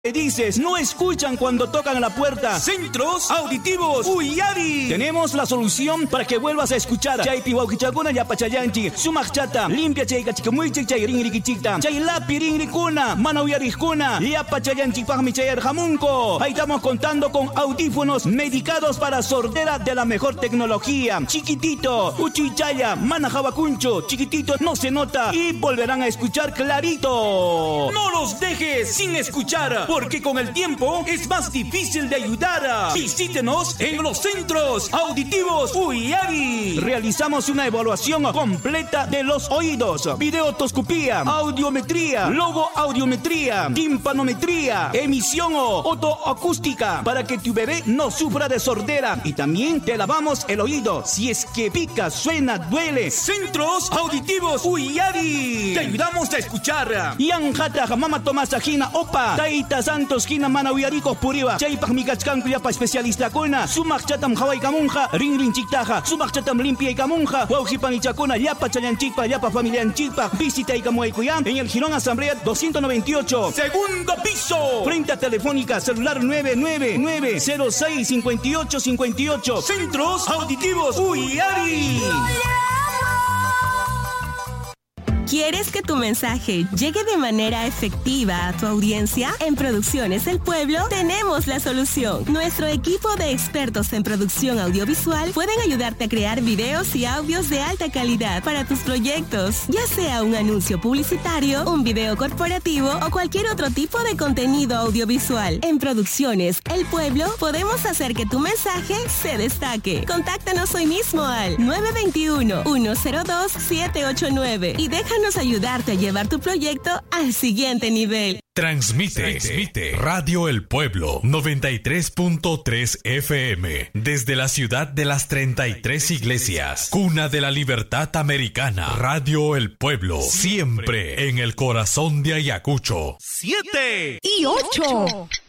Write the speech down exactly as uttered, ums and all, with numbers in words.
Dices, no escuchan cuando tocan la puerta. Centros Auditivos Uyari. Tenemos la solución para que vuelvas a escuchar. Chay piwaukichakuna ya pachayanchi. Sumachata. Limpia chay kachikamuichik chay rinrikichikta. Chay lapi rinrikuna. Mana uyarikuna. Ya pachayanchi pahmi chay arjamunko. Ahí estamos contando con audífonos medicados para sordera de la mejor tecnología. Chiquitito. Uchichaya. Mana jawacuncho. Chiquitito, no se nota. Y volverán a escuchar clarito. No los dejes sin escuchar, porque con el tiempo es más difícil de ayudar. Visítenos en los Centros Auditivos Uyari. Realizamos una evaluación completa de los oídos, videotoscopía, audiometría, logoaudiometría, timpanometría, emisión otoacústica, para que tu bebé no sufra de sordera. Y también te lavamos el oído si es que pica, suena, duele. Centros Auditivos Uyari. Te ayudamos a escuchar. Yanjata mama tomasajina opa. Taita Santos Kina Mana Uyaricos Puriba. Chaypaj Mikachkan Kuyapa especialista kuna. Sumak chatam Hawaii Kamunja. Ring ring chiktaja. Sumak chatam limpia y Kamunja. Waujipan y Chacuna. Yapa Chayanchikpa. Yapa familia Chikpa. Visita y Kamuaycuyan. En el Girón Asamblea doscientos noventa y ocho. Segundo piso. Frente a Telefónica. Celular nueve nueve nueve cero seis cinco ocho cinco ocho. Centros Auditivos Uyari. ¿Quieres que tu mensaje llegue de manera efectiva a tu audiencia? En Producciones El Pueblo tenemos la solución. Nuestro equipo de expertos en producción audiovisual pueden ayudarte a crear videos y audios de alta calidad para tus proyectos, ya sea un anuncio publicitario, un video corporativo o cualquier otro tipo de contenido audiovisual. En Producciones El Pueblo podemos hacer que tu mensaje se destaque. Contáctanos hoy mismo al nueve dos uno, uno cero dos, siete ocho nueve y déjanos ayudarte a llevar tu proyecto al siguiente nivel. Transmite, Transmite Radio El Pueblo noventa y tres punto tres F M desde la ciudad de las treinta y tres iglesias, cuna de la libertad americana. Radio El Pueblo, siempre en el corazón de Ayacucho. Siete y ocho.